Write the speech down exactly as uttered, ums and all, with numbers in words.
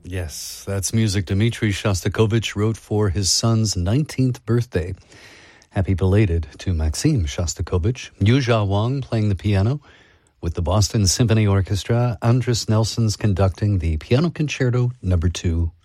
Yes, that's music Dmitri Shostakovich wrote for his son's nineteenth birthday. Happy belated to Maxim Shostakovich. Yuzha Wang playing the piano with the Boston Symphony Orchestra. Andris Nelson's conducting the Piano Concerto Number two.